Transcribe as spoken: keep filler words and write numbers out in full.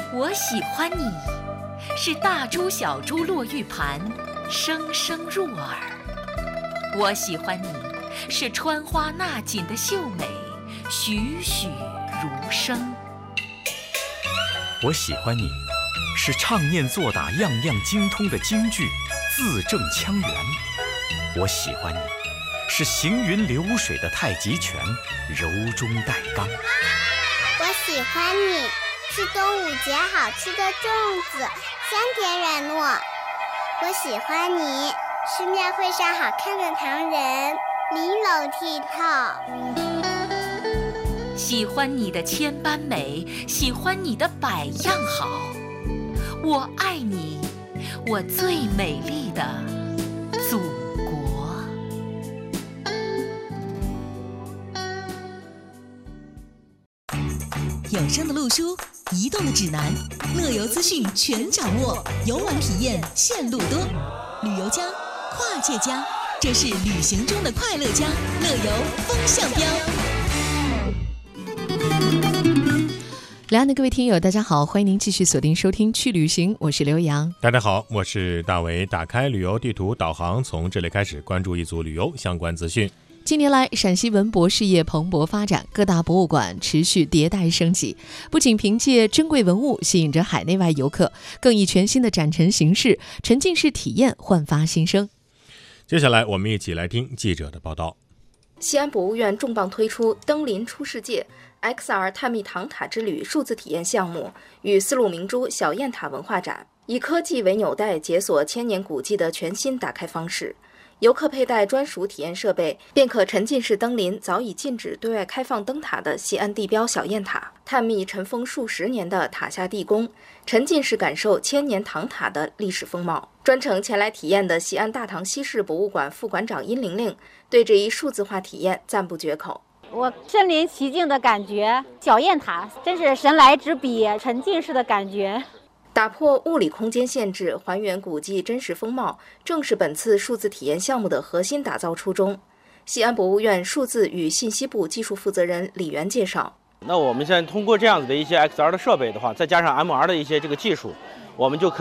我喜欢你，是大珠小珠落玉盘，声声入耳。我喜欢你，是穿花纳锦的秀美，栩栩如生。 我喜欢你，是唱念做打样样精通的京剧，字正腔圆。我喜欢你，是行云流水的太极拳，柔中带刚。 我喜欢你，是端午节好吃的粽子，香甜软糯。我喜欢你，是庙会上好看的唐人，玲珑剔透。 喜欢你的千般美，喜欢你的百样好。我爱你，我最美丽的祖国。 有声的路书，移动的指南，乐游资讯全掌握，游玩体验线路多。旅游家，跨界家，这是旅行中的快乐家，乐游风向标。两岸的各位听友大家好，欢迎您继续锁定收听去旅行，我是刘洋。 大家好，我是大为。打开旅游地图导航，从这里开始关注一组旅游相关资讯。 近年来，陕西文博事业蓬勃发展，各大博物馆持续迭代升级，不仅凭借珍贵文物吸引着海内外游客，更以全新的展陈形式、沉浸式体验焕发新生。 接下来我们一起来听记者的报道。 西安博物院重磅推出登临出世界 X R 探秘唐塔之旅数字体验项目与丝路明珠小雁塔文化展，以科技为纽带解锁千年古迹的全新打开方式。游客佩戴专属体验设备，便可沉浸式登临早已禁止对外开放灯塔的西安地标小雁塔，探秘尘封数十年的塔下地宫，沉浸式感受千年唐塔的历史风貌。专程前来体验的西安大唐西市博物馆副馆长殷玲玲对这一数字化体验赞不绝口。 我身临其境的感觉，小雁塔真是神来之笔，沉浸式的感觉。 打破物理空间限制，还原古迹真实风貌，正是本次数字体验项目的核心打造初衷。西安博物院数字与信息部技术负责人李源介绍： 那我们现在通过这样子的一些 X R 的设备的话，再加上 M R 的一些这个技术，我们就可